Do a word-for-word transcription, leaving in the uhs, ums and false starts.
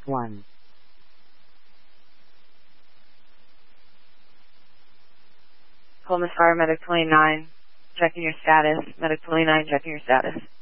one. Coleman Fire, Medic twenty-nine, checking your status. Medic twenty-nine, checking your status.